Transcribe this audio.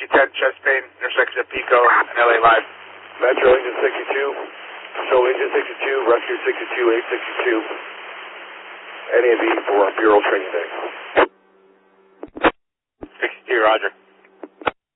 Whiskey 10, chest pain, intersection of Pico and LA Live. Metro Engine 62, show Engine 62, Rescue 62, 862, NAV for Bureau Training Day. 62, roger.